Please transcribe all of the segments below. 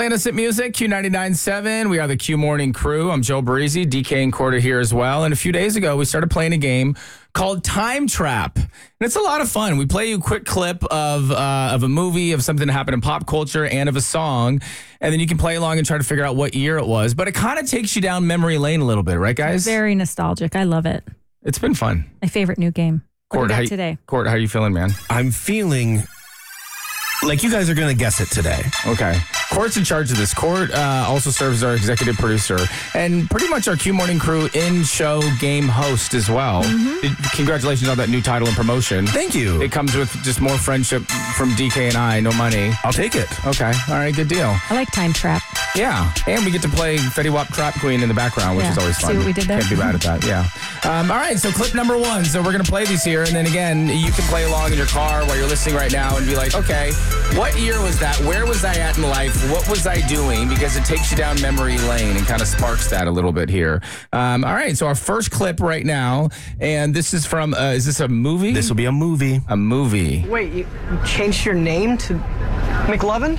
Innocent Music, Q99.7. We are the Q Morning Crew. I'm Joe Breezy, DK and Corda here as well. And a few days ago, we started playing a game called Time Trap. And it's a lot of fun. We play you a quick clip of a movie, of something that happened in pop culture, and of a song. And then you can play along and try to figure out what year it was. But it kind of takes you down memory lane a little bit, right, guys? Very nostalgic. I love it. It's been fun. My favorite new game. Court, how today? Court, how you feeling, man? I'm feeling like you guys are going to guess it today. Okay. Court's in charge of this. Court also serves as our executive producer and pretty much our Q Morning Crew in-show game host as well. Congratulations on that new title and promotion. Thank you. It comes with just more friendship from DK and I, no money. I'll take it. Okay. All right, good deal. I like Time Trap. Yeah. And we get to play Fetty Wap Trap Queen in the background, which is always fun. See what we did there? Can't be bad at that, yeah. All right, so clip number one. So we're going to play these here, and then again, you can play along in your car while you're listening right now and be like, okay, what year was that? Where was I at in life? What was I doing? Because it takes you down memory lane and kind of sparks that a little bit here. All right, so our first clip right now, and this is from, is this a movie? This will be a movie. A movie. Wait, you changed your name to McLovin?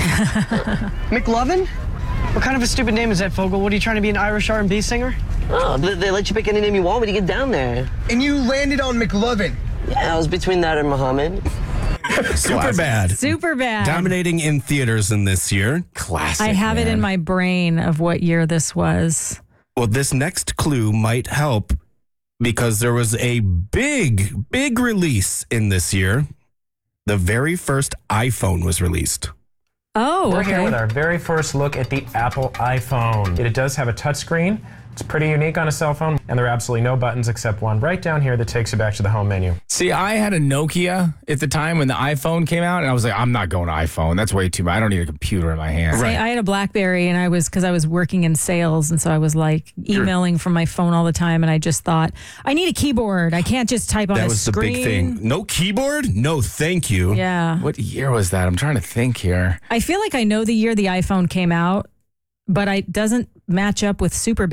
McLovin? What kind of a stupid name is that, Fogel? What, are you trying to be an Irish R&B singer? Oh, they let you pick any name you want when you get down there. And you landed on McLovin. Yeah, I was between that and Muhammad. Super bad. Super bad. Dominating in theaters in this year. Classic. I have it man. in my brain of what year this was. Well, this next clue might help because there was a big release in this year. The very first iPhone was released. Oh, We're here with okay. our very first look at the Apple iPhone. It does have a touchscreen. It's pretty unique on a cell phone, and there are absolutely no buttons except one right down here that takes you back to the home menu. See, I had a Nokia at the time when the iPhone came out, and I was like, I'm not going to iPhone. That's way too much. I don't need a computer in my hand. I had a BlackBerry, and because I was working in sales, and so I was like emailing from my phone all the time, and I just thought, I need a keyboard. I can't just type on That a was screen. the big thing. No keyboard? No, thank you. Yeah. What year was that? I'm trying to think here. I feel like I know the year the iPhone came out, but it doesn't match up with Super